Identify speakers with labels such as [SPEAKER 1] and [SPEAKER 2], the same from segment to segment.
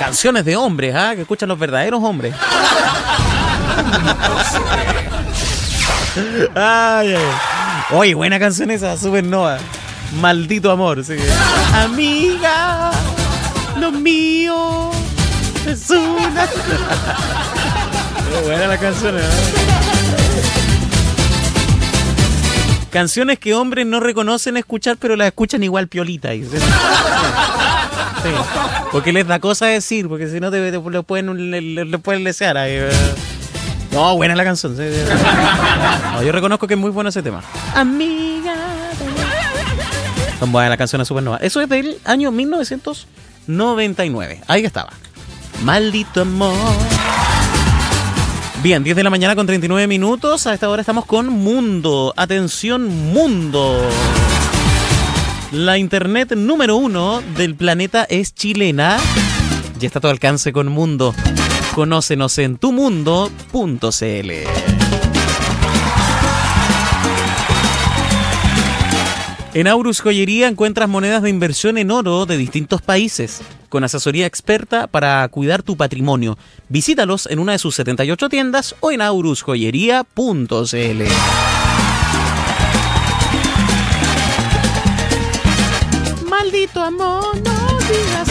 [SPEAKER 1] Canciones de hombres, que escuchan los verdaderos hombres. Ay. Oye, buena canción esa, Supernova. Maldito amor, sí. Amiga, lo mío es una... Qué buena la canción, Canciones que hombres no reconocen escuchar, pero las escuchan igual piolita. Sí. Porque les da cosa decir, porque si no le pueden lesear ahí. No, buena la canción. Sí. No, yo reconozco que es muy bueno ese tema. Amiga. Son buenas las canciones Supernova. Eso es del año 1999. Ahí estaba. Maldito amor. Bien, 10 de la mañana con 39 minutos. A esta hora estamos con Mundo. Atención, Mundo. La internet número 1 del planeta es chilena. Ya está a tu alcance con Mundo. Conócenos en tumundo.cl. En Aurus Joyería encuentras monedas de inversión en oro de distintos países, con asesoría experta para cuidar tu patrimonio. Visítalos en una de sus 78 tiendas o en aurusjoyería.cl. Maldito amor, no digas.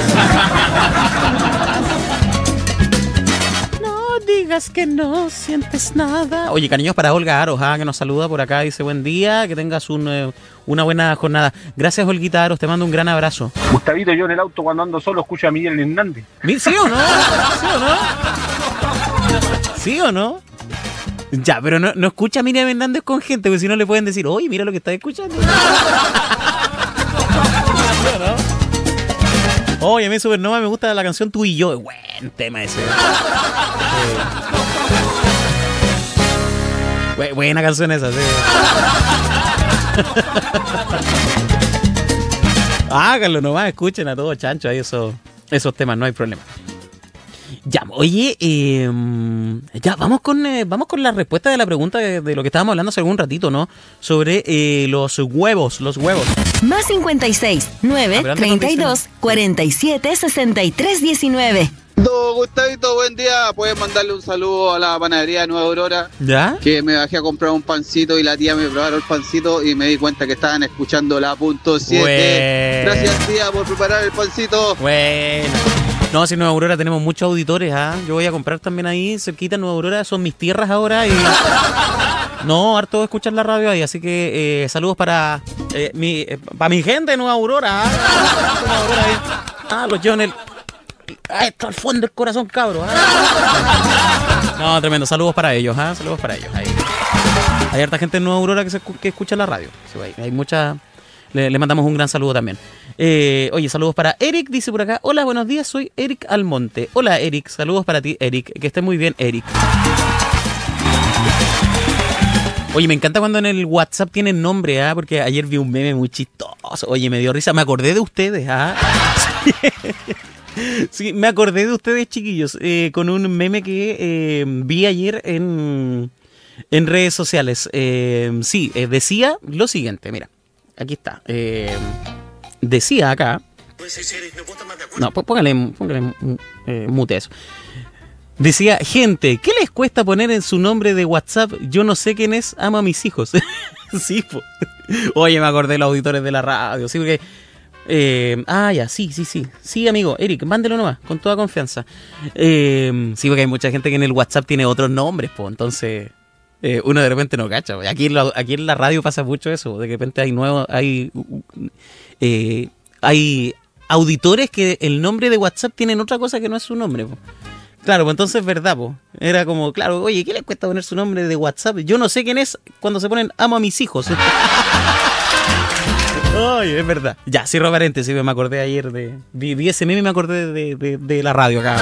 [SPEAKER 1] No digas que no sientes nada. Oye, cariños para Olga Aros, que nos saluda por acá. Dice buen día, que tengas una buena jornada. Gracias, Olguita Aros, te mando un gran abrazo.
[SPEAKER 2] Gustavito, yo en el auto cuando ando solo escucho a Miguel Hernández.
[SPEAKER 1] ¿Sí o no? ¿Sí o no? ¿Sí o no? Ya, pero no escucha a Miriam Hernández con gente, porque si no le pueden decir, oye, mira lo que estás escuchando. Oye, a mí Supernova me gusta la canción Tú y Yo. Buen tema ese. Buena canción esa, sí. Háganlo nomás, escuchen a todos chancho ahí esos temas, no hay problema. Ya, oye, ya vamos con la respuesta de la pregunta de lo que estábamos hablando hace algún ratito, ¿no? Sobre los huevos.
[SPEAKER 3] Más 56 9 32 47 63 19.
[SPEAKER 4] Don Gustavito, buen día. Puedes mandarle un saludo a la panadería de Nueva Aurora.
[SPEAKER 1] ¿Ya?
[SPEAKER 4] Que me bajé a comprar un pancito y la tía me probaron el pancito y me di cuenta que estaban escuchando la punto 7. Gracias, tía, por preparar el pancito.
[SPEAKER 1] Bueno. No, si en Nueva Aurora tenemos muchos auditores, Yo voy a comprar también ahí, cerquita en Nueva Aurora, son mis tierras ahora y... No, harto de escuchar la radio ahí, así que saludos para mi gente de Nueva Aurora, los llevo en el... Esto al fondo del corazón, cabro. No, tremendo, saludos para ellos, saludos para ellos. Hay harta gente en Nueva Aurora que escucha la radio, sí, hay mucha... Le mandamos un gran saludo también. Oye, saludos para Eric, dice por acá. Hola, buenos días, soy Eric Almonte. Hola, Eric, saludos para ti, Eric. Que estés muy bien, Eric. Oye, me encanta cuando en el WhatsApp tienen nombre, porque ayer vi un meme muy chistoso. Oye, me dio risa, me acordé de ustedes, Sí, me acordé de ustedes, chiquillos, con un meme que vi ayer en redes sociales. Decía lo siguiente, mira. Aquí está. Decía acá. No, pues póngale mute eso. Decía, gente, ¿qué les cuesta poner en su nombre de WhatsApp? Yo no sé quién es, amo a mis hijos. Sí, po. Oye, me acordé de los auditores de la radio. Sí, porque. Ya, sí. Sí, amigo, Eric, mándelo nomás, con toda confianza. Sí, porque hay mucha gente que en el WhatsApp tiene otros nombres, pues, entonces. Uno de repente no cacha. Aquí en la radio pasa mucho eso. De repente hay auditores que el nombre de WhatsApp tienen otra cosa que no es su nombre. Po. Claro, pues entonces es verdad. Po. Era como, claro, oye, ¿qué les cuesta poner su nombre de WhatsApp? Yo no sé quién es cuando se ponen amo a mis hijos. Ay, es verdad. Ya, cierro paréntesis, me acordé ayer vi ese meme y me acordé de la radio acá.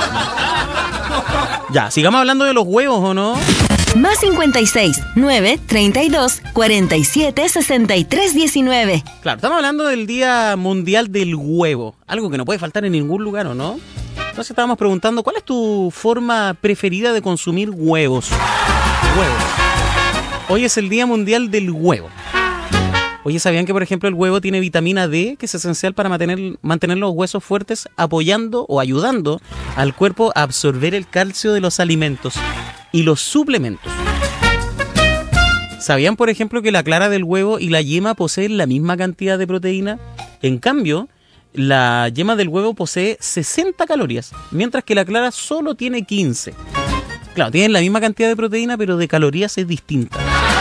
[SPEAKER 1] Ya, sigamos hablando de los huevos, ¿o no?
[SPEAKER 3] Más 56 9 32 47 63 19.
[SPEAKER 1] Claro, estamos hablando del Día Mundial del Huevo. Algo que no puede faltar en ningún lugar, ¿o no? Entonces estábamos preguntando, ¿cuál es tu forma preferida de consumir huevos? Hoy es el Día Mundial del Huevo. Oye, ¿sabían que, por ejemplo, el huevo tiene vitamina D, que es esencial para mantener los huesos fuertes, apoyando o ayudando al cuerpo a absorber el calcio de los alimentos y los suplementos? ¿Sabían, por ejemplo, que la clara del huevo y la yema poseen la misma cantidad de proteína? En cambio, la yema del huevo posee 60 calorías, mientras que la clara solo tiene 15. Claro, tienen la misma cantidad de proteína, pero de calorías es distinta.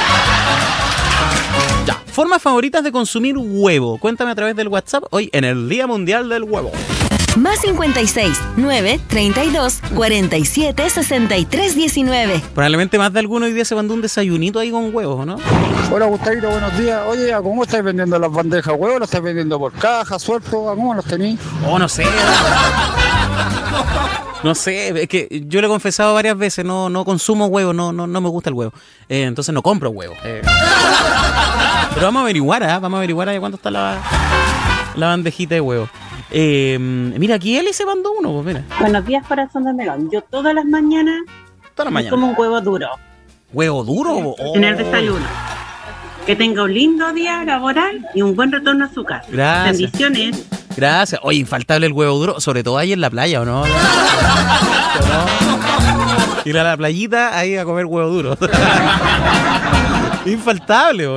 [SPEAKER 1] Ya, formas favoritas de consumir huevo. Cuéntame a través del WhatsApp hoy en el Día Mundial del Huevo.
[SPEAKER 3] Más 56-9-32-47-63-19.
[SPEAKER 1] Probablemente más de alguno hoy día se mandó un desayunito ahí con huevos, ¿no?
[SPEAKER 5] Hola Gustavito, buenos días. Oye, ¿a cómo estáis vendiendo las bandejas huevos? ¿Las estáis vendiendo por caja, suelto? ¿A cómo los tenéis?
[SPEAKER 1] Oh, no sé. No sé, es que yo le he confesado varias veces, no consumo huevos, no me gusta el huevo. Entonces no compro huevos. Pero vamos a averiguar, vamos a averiguar a cuánto está la bandejita de huevos. Mira, aquí Eli se mandó uno, pues mira.
[SPEAKER 6] Buenos días, corazón de melón. Yo todas las mañanas como un huevo duro.
[SPEAKER 1] ¿Huevo duro? Oh.
[SPEAKER 6] En el desayuno. Que tenga un lindo día laboral y un buen retorno a su casa.
[SPEAKER 1] Gracias.
[SPEAKER 6] Bendiciones.
[SPEAKER 1] Gracias. Oye, infaltable el huevo duro, sobre todo ahí en la playa, ¿o no? Ir a la playita ahí a comer huevo duro. Infaltable.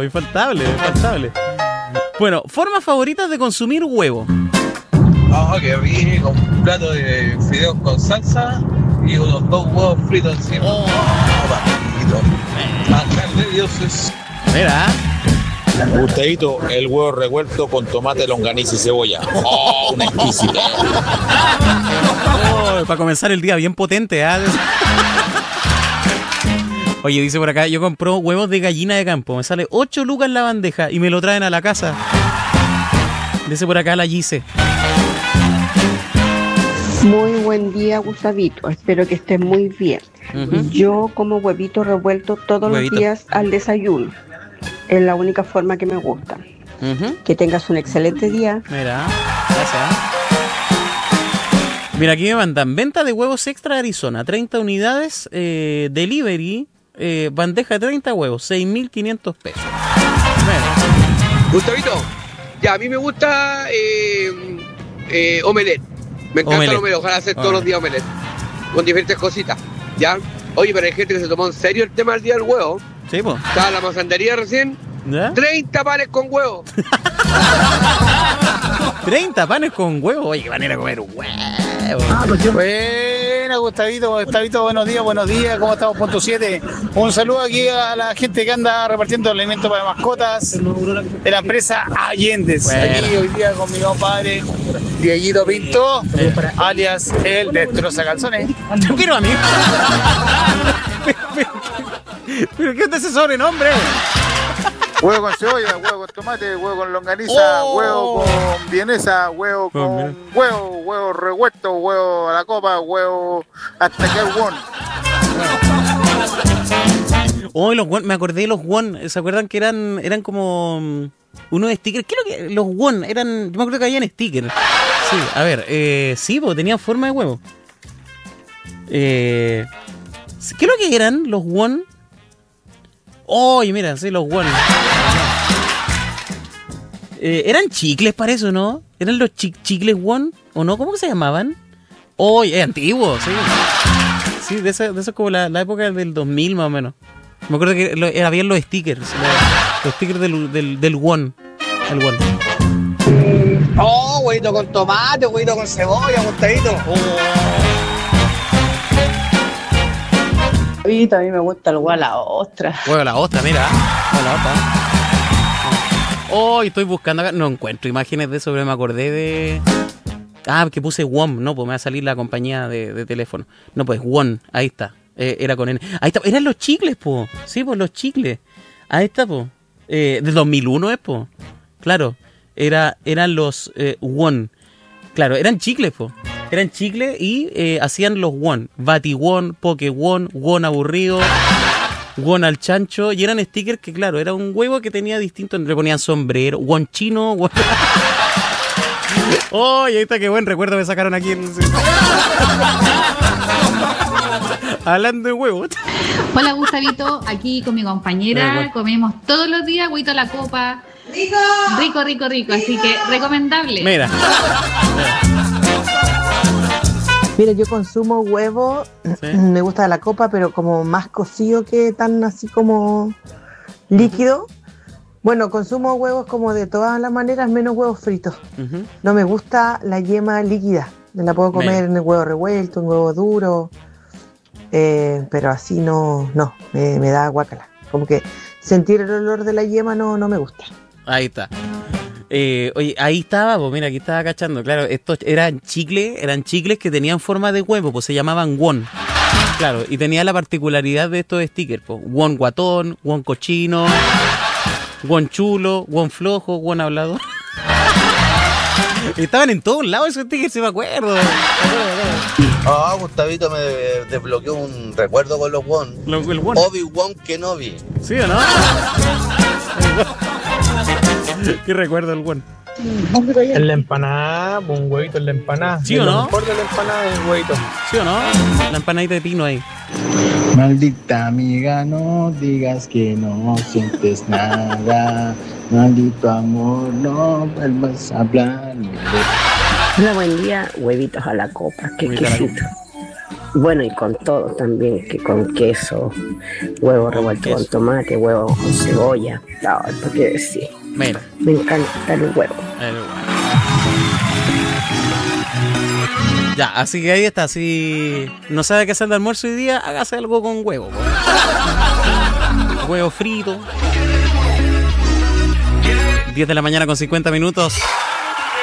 [SPEAKER 1] Bueno, formas favoritas de consumir huevo.
[SPEAKER 7] Oh, qué rico, un plato de fideos con salsa y unos 2 huevos fritos encima. Oh, papito. Manjar de dioses.
[SPEAKER 1] Mira.
[SPEAKER 8] Gustavito, el huevo revuelto con tomate, longaniza y cebolla. ¡Oh, una exquisita!
[SPEAKER 1] Oh, para comenzar el día bien potente, ¿eh? Oye, dice por acá, yo compro huevos de gallina de campo. Me sale 8 lucas en la bandeja y me lo traen a la casa. Dice por acá la Gise.
[SPEAKER 9] Muy buen día, Gustavito. Espero que estés muy bien. Yo como huevito revuelto todos los días al desayuno. Es la única forma que me gusta. Que tengas un excelente día.
[SPEAKER 1] Mira, gracias. Mira, aquí me mandan venta de huevos extra Arizona, 30 unidades, delivery, bandeja de 30 huevos, 6.500 pesos.
[SPEAKER 10] Gustavito, ya a mí me gusta omelette. Me encanta el omelette, ojalá hacer todos los días omelette, con diferentes cositas, ¿ya? Oye, pero hay gente que se tomó en serio el tema del día del huevo.
[SPEAKER 1] Sí, pues.
[SPEAKER 10] Estaba en la masandería recién. ¿Ya? 30 panes con huevo.
[SPEAKER 1] 30 panes con huevo. Oye, qué manera de comer un huevo.
[SPEAKER 5] Buena, Gustavito, buenos días. ¿Cómo estamos? Punto 7. Un saludo aquí a la gente que anda repartiendo alimentos para mascotas de la empresa Allendes. Bueno. Aquí hoy día con mi compadre Dieguito Pinto, alias el Destroza Calzones.
[SPEAKER 1] Pero amigo. ¿Pero qué es ese sobrenombre?
[SPEAKER 11] Huevo con cebolla, huevo con tomate, huevo con longaniza, huevo con vienesa, huevo con huevo revuelto, huevo a la copa, huevo hasta que el won.
[SPEAKER 1] Oh, los won, me acordé de los won. ¿Se acuerdan que eran como unos stickers? ¿Qué es lo que los won eran? Yo me acuerdo que habían stickers. Sí, a ver, sí, porque tenían forma de huevo. ¿Qué es lo que eran los won? Oye, mira, sí, los won. Eran chicles para eso, ¿no? ¿Eran los chicles won? ¿O no? ¿Cómo se llamaban? Oye, es antiguo, sí. Sí, de eso es como la época del 2000 más o menos. Me acuerdo que habían los stickers. Los stickers del won. El won.
[SPEAKER 10] Oh, huevito con tomate, huevito con cebolla, Gustavito.
[SPEAKER 6] A mí me gusta el huevo a la ostra.
[SPEAKER 1] Huevo a la ostra, mira. Huevo a la ostra. Oh, estoy buscando acá. No encuentro imágenes de eso, pero me acordé de... Ah, que puse WOM. No, pues me va a salir la compañía de teléfono. No, pues WOM. Ahí está. Era con N. Ahí está. Eran los chicles, po. Sí, pues los chicles. Ahí está, po. De 2001 es, po. Claro. Eran los WOM. Claro, eran chicles, po. Eran chicles y hacían los WOM. Bati-WOM, Poke-WOM, WOM aburrido, WOM al chancho. Y eran stickers que, claro, era un huevo que tenía distinto. Le ponían sombrero, WOM chino, WOM... Oh, y ahí está, qué buen recuerdo me sacaron aquí en... Hablando de huevos.
[SPEAKER 12] Hola, Gustavito, aquí con mi compañera comemos todos los días huevito a la copa, Rico, así que recomendable.
[SPEAKER 1] Mira.
[SPEAKER 13] Mira, yo consumo huevo, ¿sí? Me gusta la copa, pero como más cocido que tan así como líquido. Bueno, consumo huevos como de todas las maneras, menos huevos fritos. No me gusta la yema líquida. Me la puedo comer en el huevo revuelto, en huevo duro, pero así no, me da guácala. Como que sentir el olor de la yema no me gusta.
[SPEAKER 1] Ahí está. Oye, ahí estaba, pues mira, aquí estaba cachando. Claro, estos eran chicles que tenían forma de huevo, pues se llamaban won. Claro, y tenía la particularidad de estos stickers, pues. Won guatón, won cochino, won chulo, won flojo, won hablador. Estaban en todos lados esos stickers, si me acuerdo.
[SPEAKER 14] Gustavito me desbloqueó un recuerdo con los won. Obi-Wan Kenobi.
[SPEAKER 1] ¿Sí o no? ¿Qué recuerdo el won?
[SPEAKER 15] En la empanada, un huevito en la empanada.
[SPEAKER 1] ¿Sí o no?
[SPEAKER 15] Lo mejor de la empanada es el huevito.
[SPEAKER 1] ¿Sí o no? La empanadita de pino ahí.
[SPEAKER 16] Maldita amiga, no digas que no sientes nada. Maldito amor, no vuelvas a hablar.
[SPEAKER 17] Hola, buen día. Huevitos a la copa, qué exquisito. Bueno, y con todo también, que con queso, huevo revuelto con tomate, huevo con cebolla. No, ¿para qué decir?
[SPEAKER 1] Mira.
[SPEAKER 17] Me encanta el huevo.
[SPEAKER 1] Ya, así que ahí está. Si no sabe qué hacer de almuerzo hoy día, hágase algo con huevo. Huevo frito. 10 de la mañana con 50 minutos.